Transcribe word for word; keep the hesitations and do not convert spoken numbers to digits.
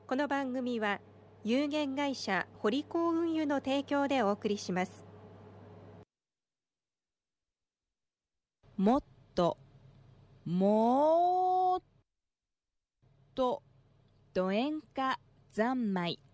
この番組は有限会社堀港運輸の提供でお送りします。 もっともーっとド演歌三昧